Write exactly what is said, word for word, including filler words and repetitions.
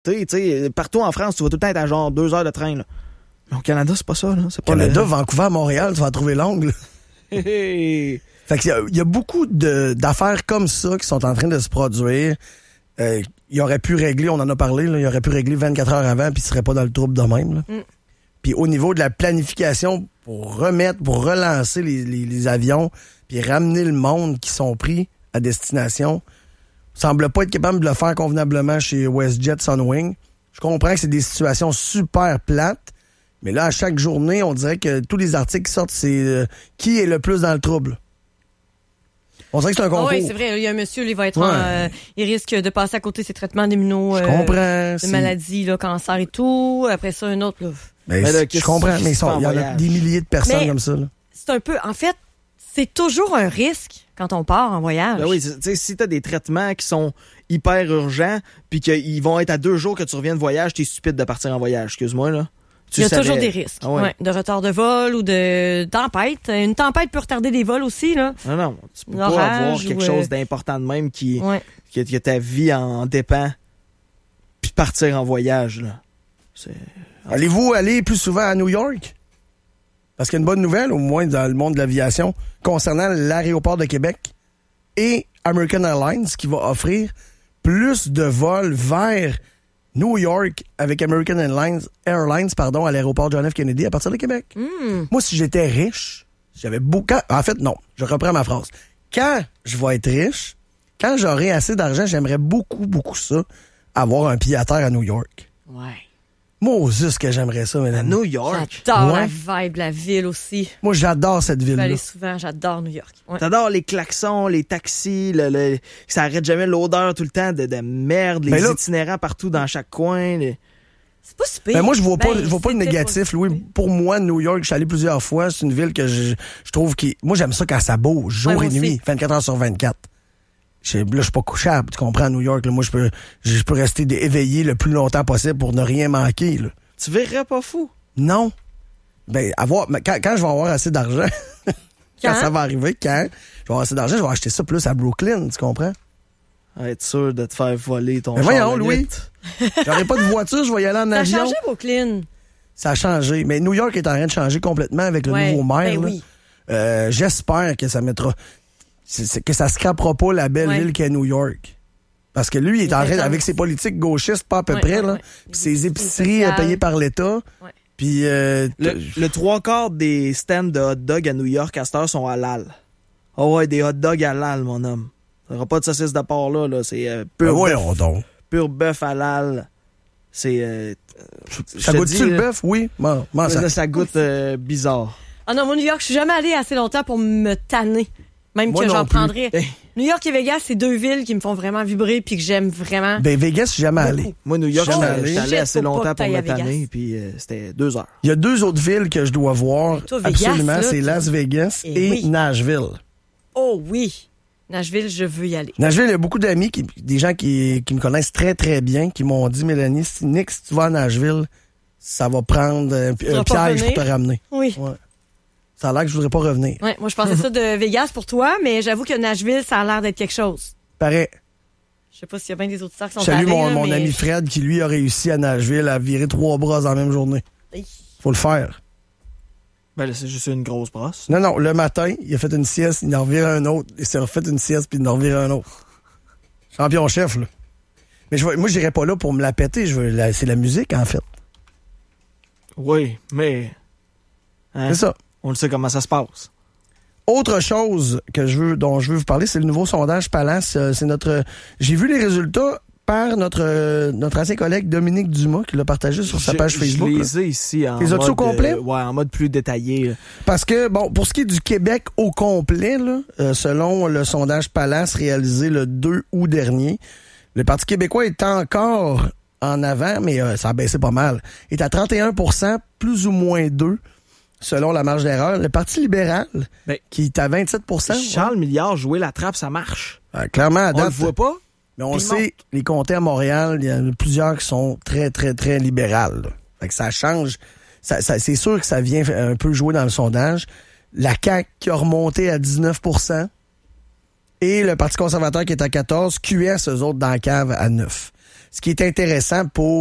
Tu sais, partout en France, tu vas tout le temps être à genre deux heures de train, là. Mais au Canada, c'est pas ça, là. C'est pas Canada, le... Vancouver, Montréal, tu vas trouver l'angle. Hey, hey. Fait qu'il y a, il y a beaucoup de, d'affaires comme ça qui sont en train de se produire. Euh, il aurait pu régler, on en a parlé, là, il aurait pu régler vingt-quatre heures avant puis il serait pas dans le trouble de même. Là. Mm. Puis au niveau de la planification pour remettre, pour relancer les, les, les avions puis ramener le monde qui sont pris à destination, semble pas être capable de le faire convenablement chez WestJet Sunwing. Je comprends que c'est des situations super plates, mais là, à chaque journée, on dirait que tous les articles qui sortent, c'est euh, qui est le plus dans le trouble. On dirait que c'est un concours. Oh oui, c'est vrai. Il y a un monsieur, il va être ouais. en, euh, il risque de passer à côté de ses traitements d'immuno, je euh, comprends, de c'est... maladies, là, cancer et tout. Après ça, un autre. Là. Mais mais là, je comprends, mais il y en a des milliers de personnes mais comme ça. Là. C'est un peu... En fait, c'est toujours un risque quand on part en voyage. Ben oui, tu sais, si t'as des traitements qui sont hyper urgents puis qu'ils vont être à deux jours que tu reviens de voyage, t'es stupide de partir en voyage, excuse-moi, là. Tu Il y a savais... toujours des risques. Ah ouais. Ouais, de retard de vol ou de tempête. Une tempête peut retarder des vols aussi, là. Non, non. Tu peux L'orage, pas avoir quelque ou... chose d'important de même qui, ouais. que, que ta vie en dépend puis partir en voyage, là. C'est... Allez-vous aller plus souvent à New York? Parce qu'il y a une bonne nouvelle, au moins dans le monde de l'aviation, concernant l'aéroport de Québec et American Airlines qui va offrir plus de vols vers New York avec American Airlines, Airlines pardon, à l'aéroport John F. Kennedy à partir de Québec. Mm. Moi, si j'étais riche, j'avais beaucoup... En fait, non, je reprends ma phrase. Quand je vais être riche, quand j'aurai assez d'argent, j'aimerais beaucoup, beaucoup ça, avoir un pied à terre à New York. Ouais. Moses que j'aimerais ça, mesdames. À New York? J'adore ouais. la vibe, la ville aussi. Moi, j'adore cette ville-là. Je vais aller souvent, j'adore New York. Ouais. T'adores les klaxons, les taxis, le, le, ça arrête jamais l'odeur tout le temps de, de merde, les là, itinérants partout dans chaque coin. Les... C'est pas super. Ben moi, je vois pas, ben, je vois pas le négatif, Louis. Pour moi, New York, je suis allé plusieurs fois. C'est une ville que je, je trouve qui... Moi, j'aime ça quand ça bouge, jour ouais, et nuit, aussi. vingt-quatre heures sur vingt-quatre. Je, là, je suis pas couchable, tu comprends, à New York. Là, moi, je peux, je peux rester éveillé le plus longtemps possible pour ne rien manquer, là. Tu verrais pas fou? Non. Ben, avoir, quand, quand je vais avoir assez d'argent, quand? quand ça va arriver, quand je vais avoir assez d'argent, je vais acheter ça plus à Brooklyn, tu comprends? Être sûr de te faire voler ton ben voyons, Louis. J'aurais pas de voiture, je vais y aller en ça avion. Ça a changé, Brooklyn. Ça a changé. Mais New York est en train de changer complètement avec le ouais, nouveau maire. Ben là. Oui. Euh, j'espère que ça mettra, c'est, c'est, que ça scrapera pas la belle ouais. ville qu'est New York. Parce que lui, il est en train, avec ses politiques gauchistes, pas à peu ouais, près, ouais, là. Ouais. Puis ses épiceries payées par l'État. Ouais. Puis euh, le, le trois quarts des stands de hot dog à New York à cette heure sont halal. Oh ouais, des hot dogs halal, mon homme. Ça n'aura pas de saucisse de porc là, là. C'est euh, pur ben bœuf. Donc. Pur bœuf halal. C'est. Euh, ça goûte-tu le bœuf? Oui. Bon, bon, ça... ça... ça goûte euh, bizarre. Ah non, moi, New York, je suis jamais allée assez longtemps pour me tanner. Même moi que j'en plus. prendrais. Hey. New York et Vegas, c'est deux villes qui me font vraiment vibrer puis que j'aime vraiment. Ben Vegas, je suis jamais allé. Beaucoup. Moi, New York, je suis allé assez longtemps pour me tanner puis euh, c'était deux heures. Il y a deux autres villes que je dois voir. Toi, Vegas, absolument, là, c'est tu... Las Vegas et, et oui. Nashville. Oh oui. Nashville, je veux y aller. Nashville, il y a beaucoup d'amis, qui, des gens qui, qui me connaissent très, très bien, qui m'ont dit, Mélanie, si, Nick, si tu vas à Nashville, ça va prendre un, un piège pour te ramener. Oui. Ouais. Ça a l'air que je voudrais pas revenir. Ouais, moi, je pensais ça de Vegas pour toi, mais j'avoue que Nashville, ça a l'air d'être quelque chose. Pareil. Je sais pas s'il y a bien des auditeurs qui sont Salut allés, mon, là, mon mais... ami Fred, qui lui a réussi à Nashville à virer trois brosses en même journée. Oui. Faut le faire. Ben là, c'est juste une grosse brosse. Non, non, le matin, il a fait une sieste, il en revire un autre, il s'est refait une sieste, puis il en revire un autre. Champion chef, là. Mais je, moi, j'irais pas là pour me la péter, je veux, la, c'est la musique, en fait. Oui, mais... Hein? C'est ça. On le sait comment ça se passe. Autre chose que je veux, dont je veux vous parler, c'est le nouveau sondage Palace. C'est notre. J'ai vu les résultats par notre notre ancien collègue Dominique Dumas qui l'a partagé sur sa page je, Facebook. Je les ai ici en les mode au complet? Euh, ouais, en mode plus détaillé. Là. Parce que bon, pour ce qui est du Québec au complet, là, euh, selon le sondage Palace réalisé le deux août dernier, le Parti québécois est encore en avant, mais euh, ça a baissé pas mal. Il est à trente et un pour cent, plus ou moins deux. Selon la marge d'erreur. Le Parti libéral, ben, qui est à vingt-sept pour cent. Charles ouais. Milliard, jouer la trappe, ça marche. Euh, clairement, à date, on le voit pas. Mais on le sait, monte. Les comtés à Montréal, il y en a plusieurs qui sont très, très, très libérales. Là. Fait que ça change. Ça, ça, c'est sûr que ça vient un peu jouer dans le sondage. La C A Q qui a remonté à dix-neuf pour cent. Et le Parti conservateur qui est à quatorze. Q S, eux autres, dans la cave à neuf. ce qui est intéressant pour